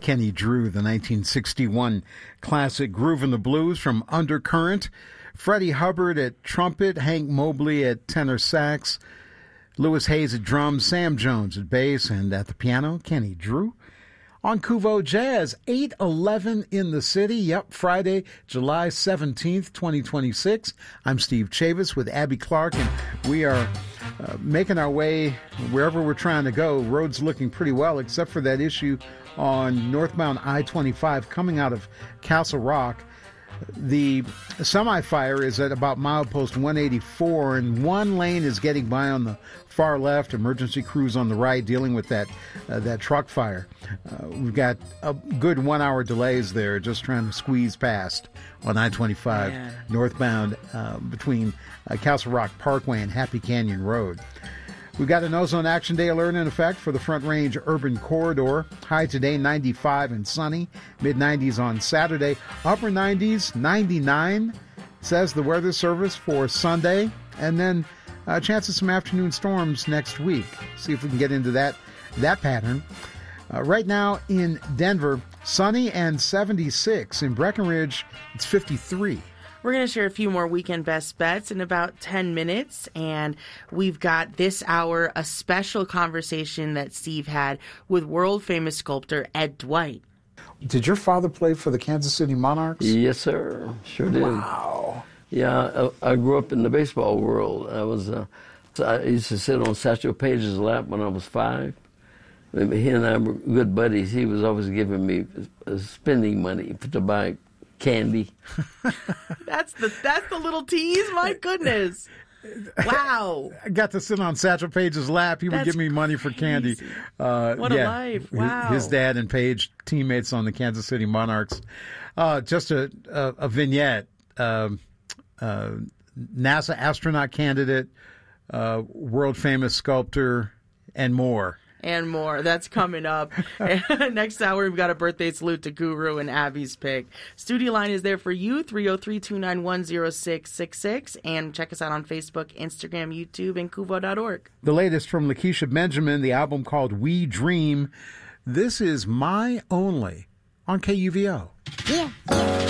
Kenny Drew, the 1961 classic Groove and the Blues from Undercurrent. Freddie Hubbard at trumpet, Hank Mobley at tenor sax, Lewis Hayes at drums, Sam Jones at bass, and at the piano, Kenny Drew. On Kuvo Jazz, 8:11 in the city. Yep, Friday, July 17th, 2026. I'm Steve Chavis with Abby Clark, and we are making our way wherever we're trying to go. Road's looking pretty well, except for that issue on northbound I-25 coming out of Castle Rock. The semi-fire is at about milepost 184, and one lane is getting by on the far left, emergency crews on the right dealing with that truck fire. We've got a good 1 hour delays there just trying to squeeze past on I-25 northbound between Castle Rock Parkway and Happy Canyon Road. We've got an Ozone Action Day alert in effect for the Front Range Urban Corridor. High today, 95 and sunny. Mid-90s on Saturday. Upper 90s, 99, says the Weather Service for Sunday. And then a chance of some afternoon storms next week. See if we can get into that pattern. Right now in Denver, sunny and 76. In Breckenridge, it's 53. We're going to share a few more weekend best bets in about 10 minutes. And we've got this hour a special conversation that Steve had with world-famous sculptor Ed Dwight. Did your father play for the Kansas City Monarchs? Yes, sir. Sure did. Wow. Yeah, I grew up in the baseball world. I used to sit on Satchel Paige's lap when I was 5. He and I were good buddies. He was always giving me spending money to buy candy. That's the little tease. My goodness. Wow. I got to sit on Satchel Paige's lap. He would give me money for candy. What a life. Wow. His dad and Paige, teammates on the Kansas City Monarchs. Just a vignette. NASA astronaut candidate, world famous sculptor, and more. And more. That's coming up. Next hour, we've got a birthday salute to Guru and Abby's pick. Studio line is there for you, 303-291-0666. And check us out on Facebook, Instagram, YouTube, and Kuvo.org. The latest from Lakeisha Benjamin, the album called We Dream. This is My Only on KUVO. Yeah.